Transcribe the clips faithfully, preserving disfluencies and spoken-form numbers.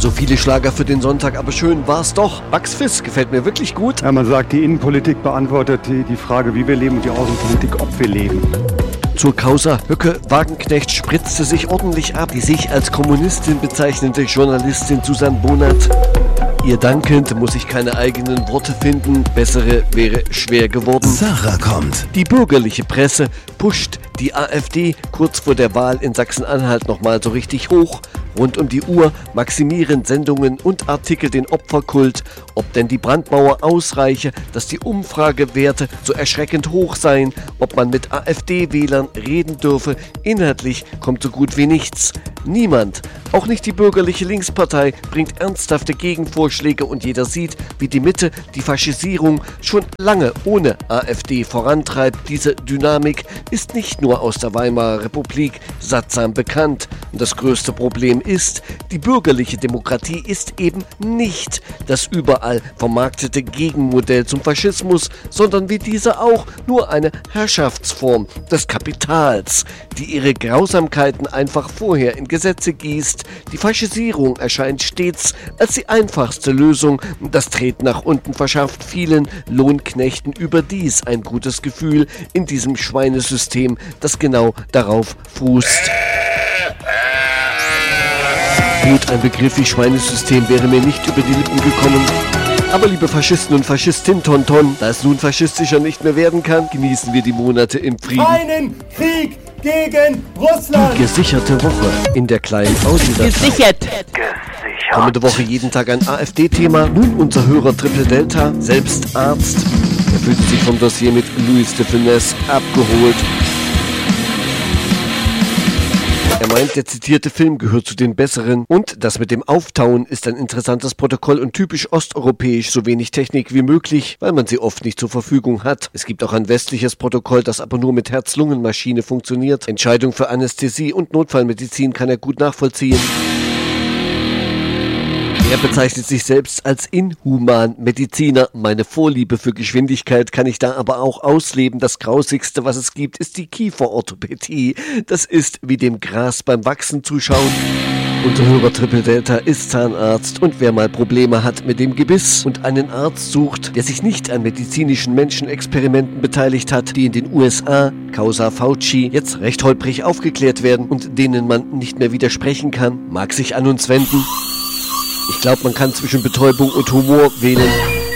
So viele Schlager für den Sonntag, aber schön war's doch. Bugs Fizz gefällt mir wirklich gut. Ja, man sagt, die Innenpolitik beantwortet die, die Frage, wie wir leben, und die Außenpolitik, ob wir leben. Zur Causa Höcke Wagenknecht spritzte sich ordentlich ab. Die sich als Kommunistin bezeichnende Journalistin Susanne Bonat. Ihr dankend muss ich keine eigenen Worte finden. Bessere wäre schwer geworden. Sarah kommt. Die bürgerliche Presse pusht die AfD kurz vor der Wahl in Sachsen-Anhalt nochmal so richtig hoch. Rund um die Uhr maximieren Sendungen und Artikel den Opferkult. Ob denn die Brandmauer ausreiche, dass die Umfragewerte so erschreckend hoch seien, ob man mit AfD-Wählern reden dürfe. Inhaltlich kommt so gut wie nichts. Niemand, auch nicht die bürgerliche Linkspartei, bringt ernsthafte Gegenvorschläge und jeder sieht, wie die Mitte die Faschisierung schon lange ohne AfD vorantreibt. Diese Dynamik ist nicht nur aus der Weimarer Republik sattsam bekannt. Und das größte Problem ist, die bürgerliche Demokratie ist eben nicht das überall vermarktete Gegenmodell zum Faschismus, sondern wie diese auch nur eine Herrschaftsform des Kapitals, die ihre Grausamkeiten einfach vorher in Gesetze gießt. Die Faschisierung erscheint stets als die einfachste Lösung. Das Treten nach unten verschafft vielen Lohnknechten überdies ein gutes Gefühl in diesem Schweinesystem, das genau darauf fußt. Gut, ein Begriff wie Schweinesystem wäre mir nicht über die Lippen gekommen. Aber liebe Faschisten und Faschistinnen, Tonton, da es nun faschistischer nicht mehr werden kann, genießen wir die Monate im Frieden. Keinen Krieg gegen Russland! Die gesicherte Woche in der kleinen Audio. Gesichert! Kommende Woche jeden Tag ein AfD-Thema. Nun unser Hörer Triple Delta, selbst Arzt. Er fühlt sich vom Dossier mit Louis de Funès abgeholt. Er meint, der zitierte Film gehört zu den besseren und das mit dem Auftauen ist ein interessantes Protokoll und typisch osteuropäisch, so wenig Technik wie möglich, weil man sie oft nicht zur Verfügung hat. Es gibt auch ein westliches Protokoll, das aber nur mit Herz-Lungen-Maschine funktioniert. Entscheidung für Anästhesie und Notfallmedizin kann er gut nachvollziehen. Er bezeichnet sich selbst als Inhuman-Mediziner. Meine Vorliebe für Geschwindigkeit kann ich da aber auch ausleben. Das Grausigste, was es gibt, ist die Kieferorthopädie. Das ist wie dem Gras beim Wachsen zuschauen. Unser Hörer Triple Delta ist Zahnarzt und wer mal Probleme hat mit dem Gebiss und einen Arzt sucht, der sich nicht an medizinischen Menschenexperimenten beteiligt hat, die in den U S A, Causa Fauci, jetzt recht holprig aufgeklärt werden und denen man nicht mehr widersprechen kann, mag sich an uns wenden. Ich glaube, man kann zwischen Betäubung und Humor wählen.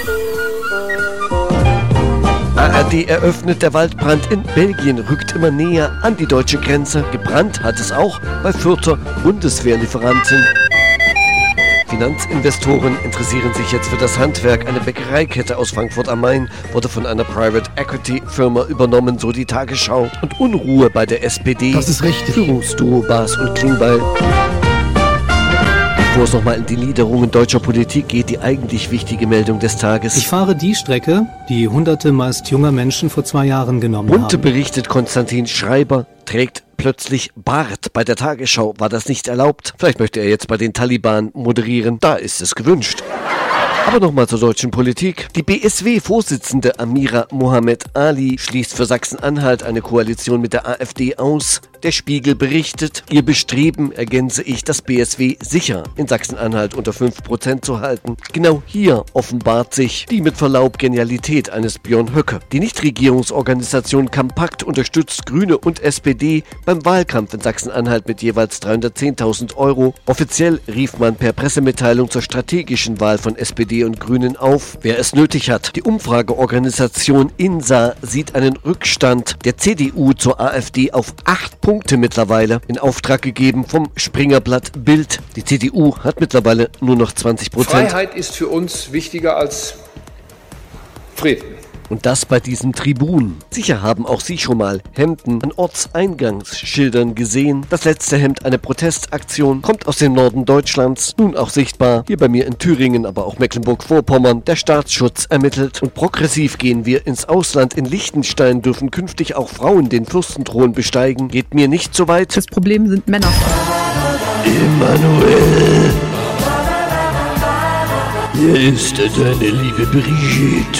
A R D eröffnet, der Waldbrand in Belgien rückt immer näher an die deutsche Grenze. Gebrannt hat es auch bei Fürther Bundeswehrlieferanten. Finanzinvestoren interessieren sich jetzt für das Handwerk. Eine Bäckereikette aus Frankfurt am Main wurde von einer Private Equity Firma übernommen, so die Tagesschau. Und Unruhe bei der S P D. Das ist richtig. Führungsduo Baas und Klingbeil. Bevor es nochmal in die Niederungen deutscher Politik geht, die eigentlich wichtige Meldung des Tages. Ich fahre die Strecke, die hunderte meist junger Menschen vor zwei Jahren genommen Bunte haben. berichtet, Konstantin Schreiber trägt plötzlich Bart. Bei der Tagesschau war das nicht erlaubt. Vielleicht möchte er jetzt bei den Taliban moderieren. Da ist es gewünscht. Aber nochmal zur deutschen Politik. Die B S W-Vorsitzende Amira Mohamed Ali schließt für Sachsen-Anhalt eine Koalition mit der AfD aus. Der Spiegel berichtet, ihr Bestreben, ergänze ich, das B S W sicher in Sachsen-Anhalt unter fünf Prozent zu halten. Genau hier offenbart sich die mit Verlaub Genialität eines Björn Höcke. Die Nichtregierungsorganisation Kompakt unterstützt Grüne und S P D beim Wahlkampf in Sachsen-Anhalt mit jeweils dreihundertzehntausend Euro. Offiziell rief man per Pressemitteilung zur strategischen Wahl von S P D und Grünen auf, wer es nötig hat. Die Umfrageorganisation INSA sieht einen Rückstand der C D U zur AfD auf acht Punkte mittlerweile in Auftrag gegeben vom Springerblatt Bild. Die C D U hat mittlerweile nur noch zwanzig Prozent. Freiheit ist für uns wichtiger als Frieden. Und das bei diesem Tribun. Sicher haben auch Sie schon mal Hemden an Ortseingangsschildern gesehen. Das letzte Hemd, eine Protestaktion, kommt aus dem Norden Deutschlands. Nun auch sichtbar hier bei mir in Thüringen, aber auch Mecklenburg-Vorpommern. Der Staatsschutz ermittelt. Und progressiv gehen wir ins Ausland. In Liechtenstein dürfen künftig auch Frauen den Fürstenthron besteigen. Geht mir nicht so weit. Das Problem sind Männer. Emanuel. Hier ist deine liebe Brigitte.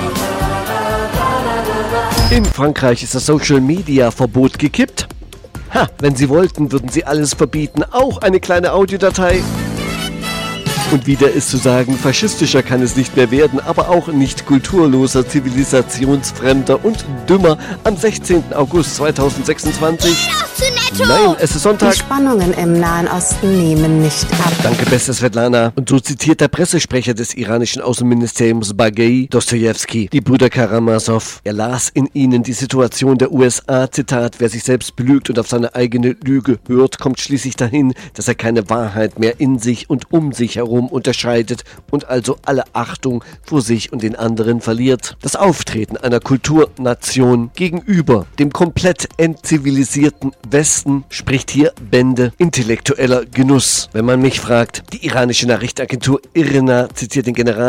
In Frankreich ist das Social-Media-Verbot gekippt. Ha, wenn sie wollten, würden sie alles verbieten, auch eine kleine Audiodatei. Und wieder ist zu sagen, faschistischer kann es nicht mehr werden, aber auch nicht kulturloser, zivilisationsfremder und dümmer am sechzehnten August zweitausendsechsundzwanzig. Nein, es ist Sonntag. Die Spannungen im Nahen Osten nehmen nicht ab. Danke, beste Svetlana. Und so zitiert der Pressesprecher des iranischen Außenministeriums Bagei Dostojewski, die Brüder Karamasow. Er las in ihnen die Situation der U S A, Zitat, wer sich selbst belügt und auf seine eigene Lüge hört, kommt schließlich dahin, dass er keine Wahrheit mehr in sich und um sich herum unterscheidet und also alle Achtung vor sich und den anderen verliert. Das Auftreten einer Kulturnation gegenüber dem komplett entzivilisierten Westen spricht hier Bände intellektueller Genuss. Wenn man mich fragt, die iranische Nachrichtenagentur IRNA zitiert den General